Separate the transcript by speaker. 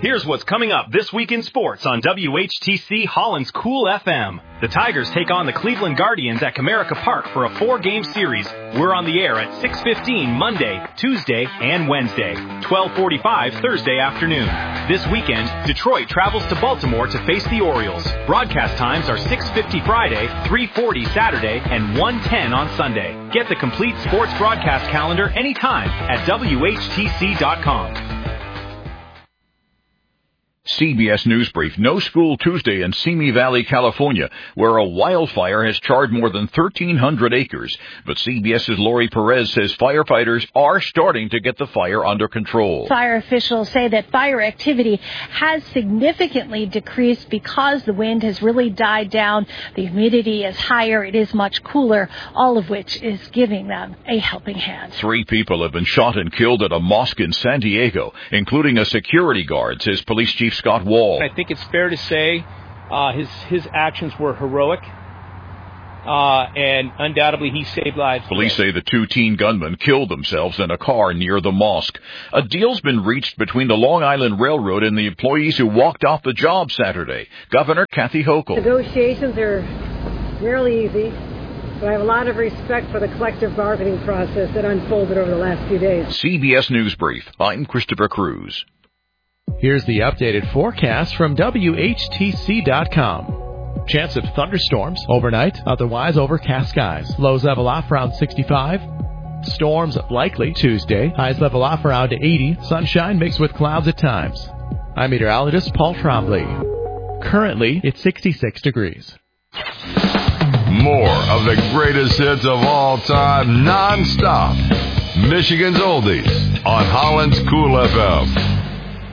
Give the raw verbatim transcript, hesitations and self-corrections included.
Speaker 1: Here's what's coming up this week in sports on W H T C Holland's Cool F M. The Tigers take on the Cleveland Guardians at Comerica Park for a four-game series. We're on the air at six fifteen Monday, Tuesday, and Wednesday, twelve forty-five Thursday afternoon. This weekend, Detroit travels to Baltimore to face the Orioles. Broadcast times are six fifty Friday, three forty Saturday, and one ten on Sunday. Get the complete sports broadcast calendar anytime at W H T C dot com.
Speaker 2: C B S News Brief. No school Tuesday in Simi Valley, California, where a wildfire has charred more than thirteen hundred acres. But CBS's Lori Perez says firefighters are starting to get the fire under control.
Speaker 3: Fire officials say that fire activity has significantly decreased because the wind has really died down. The humidity is higher. It is much cooler, all of which is giving them a helping hand.
Speaker 2: Three people have been shot and killed at a mosque in San Diego, including a security guard, says Police Chief Scott Wall.
Speaker 4: I think it's fair to say uh, his his actions were heroic, uh, and undoubtedly he saved lives.
Speaker 2: Police say the two teen gunmen killed themselves in a car near the mosque. A deal's been reached between the Long Island Railroad and the employees who walked off the job Saturday. Governor Kathy Hochul.
Speaker 5: Negotiations are rarely easy, but I have a lot of respect for the collective bargaining process that unfolded over the last few days.
Speaker 2: C B S News Brief. I'm Christopher Cruz.
Speaker 6: Here's the updated forecast from W H T C dot com. Chance of thunderstorms overnight, otherwise overcast skies. Lows level off around sixty-five. Storms likely Tuesday. Highs level off around eighty. Sunshine mixed with clouds at times. I'm meteorologist Paul Trombley. Currently, it's sixty-six degrees.
Speaker 7: More of the greatest hits of all time, non-stop. Michigan's Oldies on Holland's Cool F M.